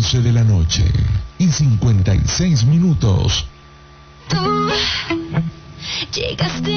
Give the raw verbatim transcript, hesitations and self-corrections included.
once de la noche y cincuenta y seis minutos. Tú llegaste